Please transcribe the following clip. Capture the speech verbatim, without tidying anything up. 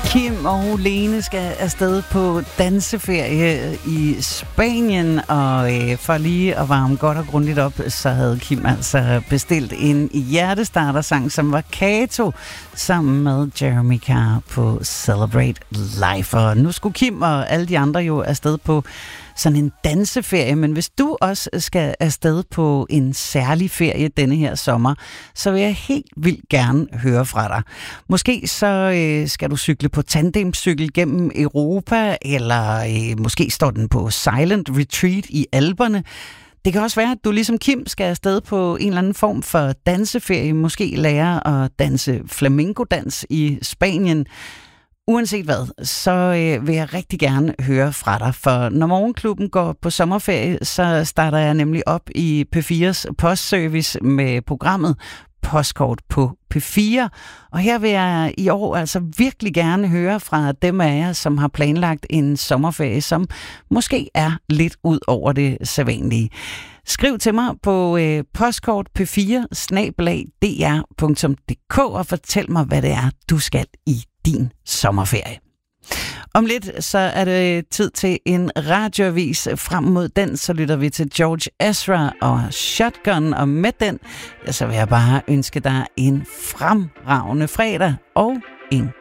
Kim og Lene skal afsted på danseferie i Spanien, og øh, for lige at varme godt og grundigt op, så havde Kim altså bestilt en hjertestartersang, som var Kato, sammen med Jeremy Carr på Celebrate Life. Og nu skulle Kim og alle de andre jo afsted på sådan en danseferie, men hvis du også skal afsted på en særlig ferie denne her sommer, så vil jeg helt vildt gerne høre fra dig. Måske så øh, skal du cykle på tandemcykel gennem Europa, eller øh, måske står den på Silent Retreat i Alperne. Det kan også være, at du ligesom Kim skal afsted på en eller anden form for danseferie, måske lære at danse flamenco-dans i Spanien. Uanset hvad, så øh, vil jeg rigtig gerne høre fra dig, for når Morgenklubben går på sommerferie, så starter jeg nemlig op i P fires postservice med programmet Postkort på P fire. Og her vil jeg i år altså virkelig gerne høre fra dem af jer, som har planlagt en sommerferie, som måske er lidt ud over det sædvanlige. Skriv til mig på øh, postkort p fire snabel-a d r punktum d k og fortæl mig, hvad det er, du skal i din sommerferie. Om lidt, så er det tid til en radioavis. Frem mod den, så lytter vi til George Ezra og Shotgun, og med den, ja, så vil jeg bare ønske dig en fremragende fredag og en